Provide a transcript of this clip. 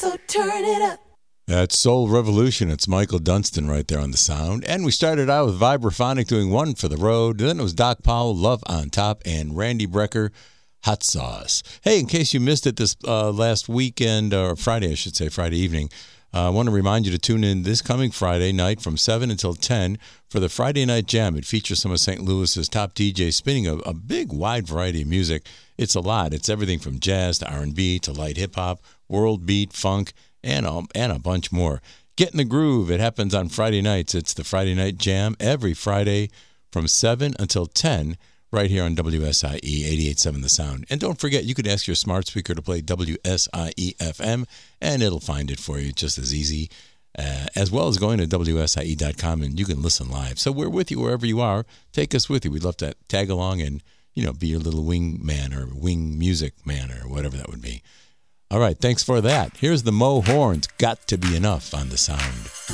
So turn it up. That's Soul Revolution. It's Michael Dunstan right there on the sound. And we started out with Vibraphonic doing One for the Road. Then it was Doc Powell, Love on Top, and Randy Brecker, Hot Sauce. Hey, in case you missed it this last weekend, or Friday, I should say, Friday evening, I want to remind you to tune in this coming Friday night from 7 until 10 for the Friday Night Jam. It features some of St. Louis's top DJs spinning a big, wide variety of music. It's a lot. It's everything from jazz to R&B to light hip-hop, world beat, funk, and a bunch more. Get in the groove. It happens on Friday nights. It's the Friday Night Jam every Friday from 7 until 10 right here on WSIE 88.7 The Sound. And don't forget, you could ask your smart speaker to play WSIE FM, and it'll find it for you just as easy, as well as going to WSIE.com, and you can listen live. So we're with you wherever you are. Take us with you. We'd love to tag along and, be your little wing man or wing music man or whatever that would be. All right, thanks for that. Here's the Mo Horns, Got to Be Enough on the Sound.